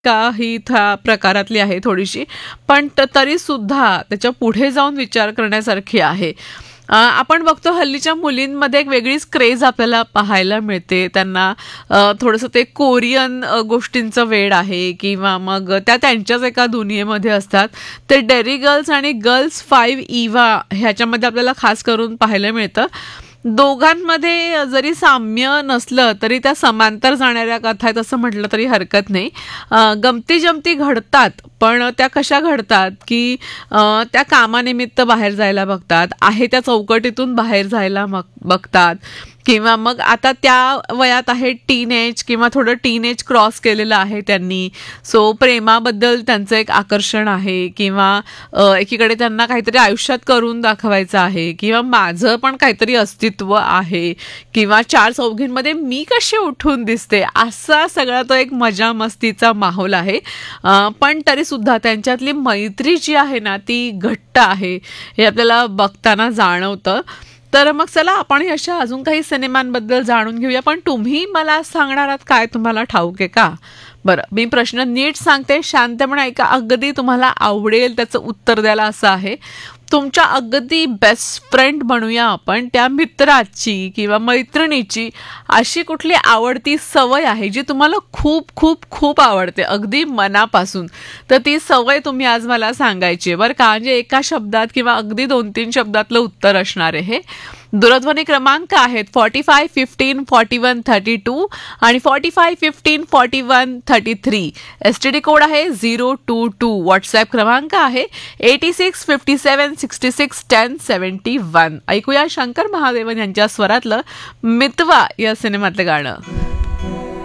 का ही त्या प्रकारातली आहे थोडीशी, पण तरी सुद्धा त्याच्या पुढे जाऊन विचार करण्यासारखी आहे. आपण बघतो हल्लीच्या मुलींमध्ये एक वेगळीच क्रेज आपल्याला पाहायला मिळते. त्यांना थोडंसं ते कोरियन गोष्टींचं वेड आहे किंवा मग त्या त्यांच्याच एका दुनियेमध्ये असतात. ते डेअरी गर्ल्स आणि गर्ल्स 5 इव्हा ह्याच्यामध्ये आपल्याला खास करून पाहायला मिळतं. दोघांमध्ये जरी साम्य नसलं तरी त्या समांतर जाणाऱ्या कथा आहेत असं म्हटलं तरी हरकत नाही. गमती जमती घडतात, पण त्या कशा घडतात की त्या कामानिमित्त बाहेर जायला बघतात, आहे त्या चौकटीतून बाहेर जायला बघतात, किंवा मग आता त्या वयात आहे टीनेज किंवा थोडं टीनेज क्रॉस केलेलं आहे त्यांनी. सो प्रेमाबद्दल त्यांचं एक आकर्षण आहे, किंवा एकीकडे त्यांना काहीतरी आयुष्यात करून दाखवायचं आहे, किंवा माझं पण काहीतरी अस्तित्व आहे, किंवा चार चौघींमध्ये मी कशी उठून दिसते, असा सगळा तो एक मजा मस्तीचा माहोल आहे. पण तरी सुद्धा त्यांच्यातली मैत्री जी आहे ना ती घट्ट आहे हे आपल्याला बघताना जाणवतं. तर मग चला आपण अशा अजून काही सिनेमांबद्दल जाणून घेऊया. पण तुम्ही मला सांगणार आहात काय तुम्हाला ठाऊक आहे का? बरं, मी प्रश्न नीट सांगते, शांतपणे ऐका. अगदी तुम्हाला आवडेल त्याचं उत्तर द्यायला असं आहे. तुमच्या अगदी बेस्ट फ्रेंड बनूया आपण, त्या मित्राची किंवा मैत्रिणीची अशी कुठली आवडती सवय आहे जी तुम्हाला खूप खूप खूप आवडते अगदी मनापासून, तर ती सवय तुम्ही आज मला सांगायची आहे बरं का. म्हणजे एका शब्दात किंवा अगदी 2-3 शब्दातलं उत्तर असणार आहे हे. दूरध्वनी क्रमांक आहेत 4515 41 32 आणि 4515 41 33. STD कोड आहे 022. व्हॉट्सअप क्रमांक आहे 86 57 66 10 71. ऐकूया शंकर महादेवन यांच्या स्वरातलं मितवा या सिनेमातलं गाणं.